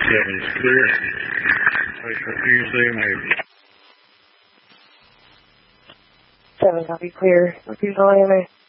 7 is clear. Wait for Tuesday, maybe. 7, copy, clear. Repeat the AMA.